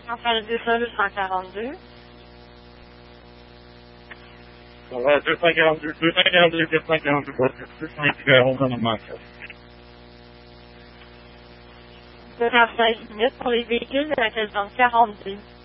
Enfin, le 242. Voilà, 242, 242, 242, c'est 5 gallons dans la marque. 16 minutes pour les véhicules de la résidence 42.